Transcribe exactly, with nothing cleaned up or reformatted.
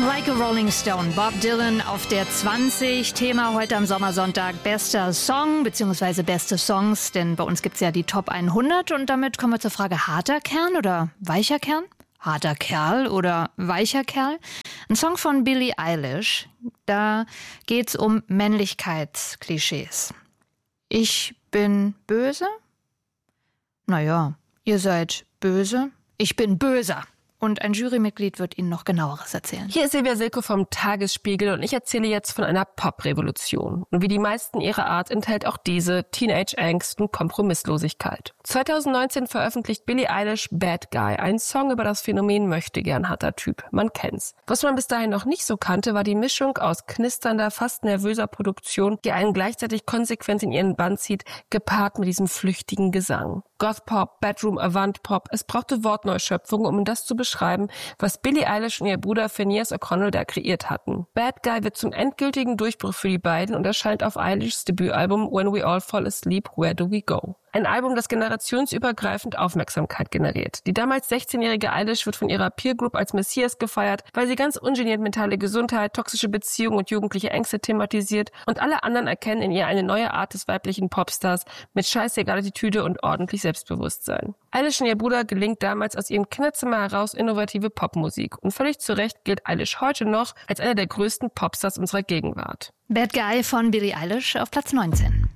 Like a Rolling Stone, Bob Dylan auf der zwanzig. Thema heute am Sommersonntag, bester Song bzw. beste Songs, denn bei uns gibt es ja die Top hundert und damit kommen wir zur Frage, harter Kern oder weicher Kern? Harter Kerl oder weicher Kerl? Ein Song von Billie Eilish, da geht's um Männlichkeitsklischees. Ich bin böse? Naja, ihr seid böse. Ich bin böser. Und ein Jurymitglied wird Ihnen noch Genaueres erzählen. Hier ist Silvia Silko vom Tagesspiegel und ich erzähle jetzt von einer Pop-Revolution. Und wie die meisten ihrer Art enthält auch diese Teenage-Angst und Kompromisslosigkeit. zwanzig neunzehn veröffentlicht Billie Eilish Bad Guy, ein Song über das Phänomen möchtegern-harter Typ. Man kennt's. Was man bis dahin noch nicht so kannte, war die Mischung aus knisternder, fast nervöser Produktion, die einen gleichzeitig konsequent in ihren Bann zieht, gepaart mit diesem flüchtigen Gesang. Goth-Pop, Bedroom, Avant-Pop, es brauchte Wortneuschöpfungen, um das zu beschreiben, was Billie Eilish und ihr Bruder Phineas O'Connell da kreiert hatten. Bad Guy wird zum endgültigen Durchbruch für die beiden und erscheint auf Eilishs Debütalbum When We All Fall Asleep, Where Do We Go? Ein Album, das generationsübergreifend Aufmerksamkeit generiert. Die damals sechzehnjährige Eilish wird von ihrer Peer Group als Messias gefeiert, weil sie ganz ungeniert mentale Gesundheit, toxische Beziehungen und jugendliche Ängste thematisiert und alle anderen erkennen in ihr eine neue Art des weiblichen Popstars mit scheißegal Attitüde und ordentlich Selbstbewusstsein. Eilish und ihr Bruder gelingt damals aus ihrem Kinderzimmer heraus innovative Popmusik und völlig zu Recht gilt Eilish heute noch als einer der größten Popstars unserer Gegenwart. Bad Guy von Billie Eilish auf Platz neunzehn.